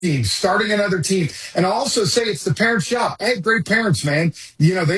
team, starting another team. And I'll also say it's the parent shop. I had great parents, man. You know,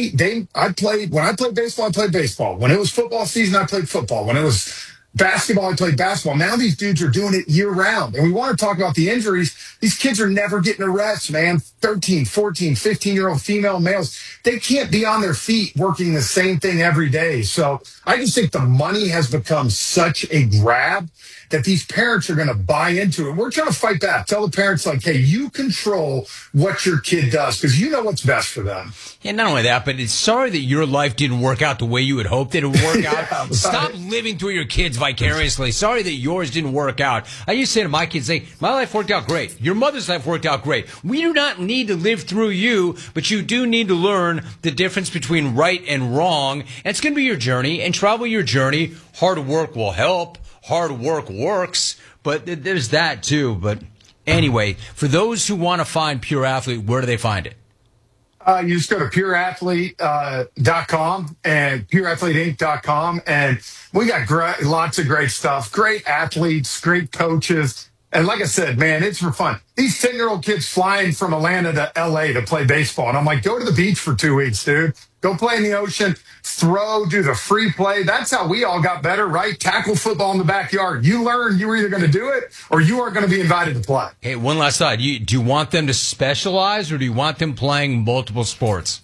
when I played baseball, I played baseball. When it was football season, I played football. When it was basketball, I played basketball. Now these dudes are doing it year round. And we want to talk about the injuries. These kids are never getting a rest, man. 13, 14, 15-year-old female males, they can't be on their feet working the same thing every day. So I just think the money has become such a grab that these parents are going to buy into it. We're trying to fight back. Tell the parents, like, hey, you control what your kid does because you know what's best for them. And not only that, but it's sorry that your life didn't work out the way you had hoped it would work out. Right. Stop living through your kids vicariously. Sorry that yours didn't work out. I used to say to my kids, my life worked out great. Your mother's life worked out great. We do not need to live through you, but you do need to learn the difference between right and wrong. And it's going to be your journey, and travel your journey. Hard work will help. Hard work works, but there's that too. But anyway, for those who want to find Pure Athlete, where do they find it? You just go to pureathlete.com and pureathleteinc.com, and we got lots of great stuff, great athletes, great coaches. And like I said, man, it's for fun. These 10-year-old kids flying from Atlanta to L.A. to play baseball. And I'm like, go to the beach for 2 weeks, dude. Go play in the ocean, throw, do the free play. That's how we all got better, right? Tackle football in the backyard. You learn you were either going to do it or you are going to be invited to play. Hey, one last thought. Do you want them to specialize, or do you want them playing multiple sports?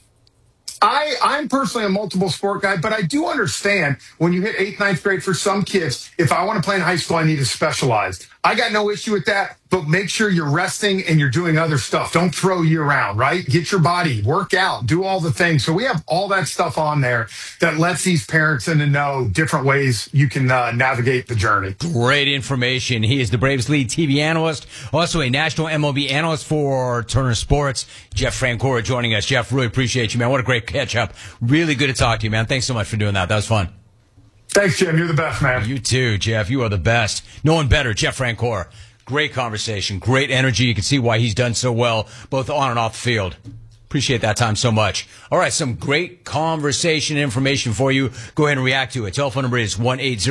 I'm personally a multiple sport guy, but I do understand when you hit 8th, 9th grade for some kids, if I want to play in high school, I need to specialize. I got no issue with that, but make sure you're resting and you're doing other stuff. Don't throw year round, right? Get your body, work out, do all the things. So we have all that stuff on there that lets these parents in to know different ways you can navigate the journey. Great information. He is the Braves lead TV analyst, also a national MLB analyst for Turner Sports. Jeff Francora joining us. Jeff, really appreciate you, man. What a great catch up. Really good to talk to you, man. Thanks so much for doing that. That was fun. Thanks, Jim. You're the best, man. You too, Jeff. You are the best. No one better. Jeff Francora. Great conversation. Great energy. You can see why he's done so well, both on and off the field. Appreciate that time so much. All right, some great conversation and information for you. Go ahead and react to it. Telephone number is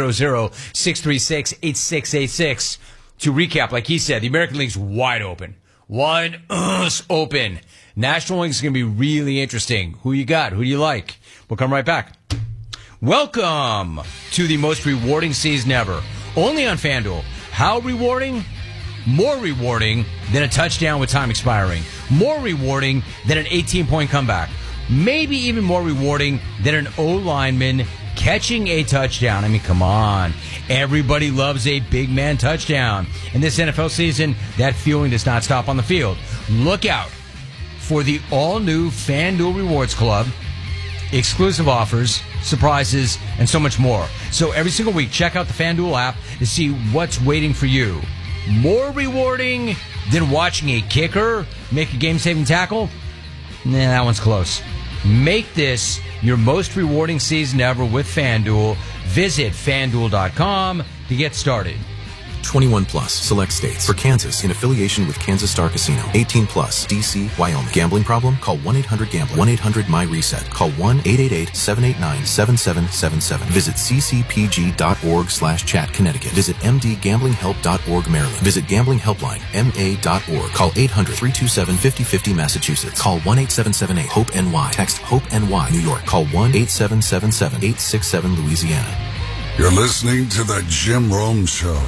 1-800-636-8686. To recap, like he said, the American League's wide open. Wide open. National League's going to be really interesting. Who you got? Who do you like? We'll come right back. Welcome to the most rewarding season ever. Only on FanDuel. How rewarding? More rewarding than a touchdown with time expiring. More rewarding than an 18-point comeback. Maybe even more rewarding than an O-lineman catching a touchdown. I mean, come on. Everybody loves a big man touchdown. In this NFL season, that feeling does not stop on the field. Look out for the all-new FanDuel Rewards Club. Exclusive offers, surprises, and so much more. So every single week, check out the FanDuel app to see what's waiting for you. More rewarding than watching a kicker make a game-saving tackle? Nah, that one's close. Make this your most rewarding season ever with FanDuel. Visit FanDuel.com to get started. 21 plus, select states. For Kansas, in affiliation with Kansas Star Casino. 18 plus, D.C., Wyoming. Gambling problem? Call 1-800-GAMBLER. 1-800-MY-RESET. Call 1-888-789-7777. Visit ccpg.org/chat, Connecticut. Visit mdgamblinghelp.org, Maryland. Visit gamblinghelpline, ma.org. Call 800-327-5050, Massachusetts. Call 1-8778-HOPE-NY. Text HOPE-NY, New York. Call 1-8777-867, Louisiana. You're listening to The Jim Rome Show.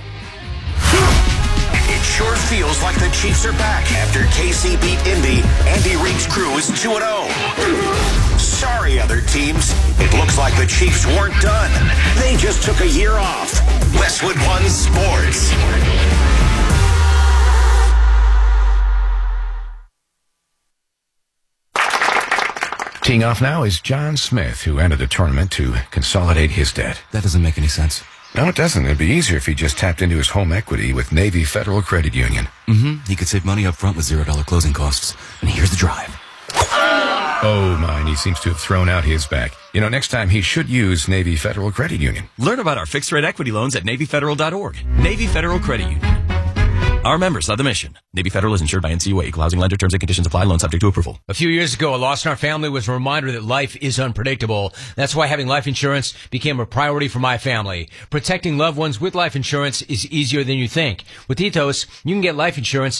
It sure feels like the Chiefs are back after KC beat Indy. Andy Reid's crew is 2-0. Sorry, other teams. It looks like the Chiefs weren't done. They just took a year off. Westwood One Sports. Teeing off now is John Smith, who entered the tournament to consolidate his debt. That doesn't make any sense. No, it doesn't. It'd be easier if he just tapped into his home equity with Navy Federal Credit Union. He could save money up front with $0 closing costs. And here's the drive. Oh, my, he seems to have thrown out his back. You know, next time he should use Navy Federal Credit Union. Learn about our fixed-rate equity loans at NavyFederal.org. Navy Federal Credit Union. are members of the mission. Navy Federal is insured by NCUA. Equal housing lender. Terms and conditions apply. Loan subject to approval. A few years ago, a loss in our family was a reminder that life is unpredictable. That's why having life insurance became a priority for my family. Protecting loved ones with life insurance is easier than you think. With Ethos, you can get life insurance